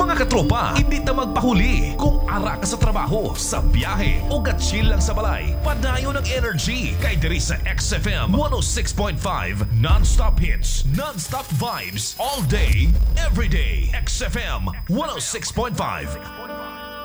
Mga katropa, hindi ta magpahuli. Kung ara ka sa trabaho, sa biyahe, o gatsil lang sa balay, padayo ng energy. Kay diri sa XFM 106.5, non-stop hits, non-stop vibes, all day, every day. XFM 106.5.